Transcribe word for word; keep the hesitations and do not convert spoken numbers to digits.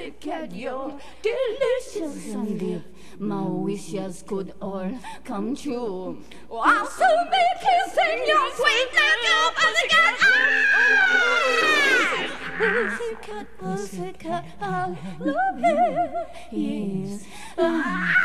Pussycat, you're delicious, and if my wishes could all come true, oh, I'll soon be kissing your sweet little pussycat. Ah! Pussycat, pussycat, I love you. Yes. Ah!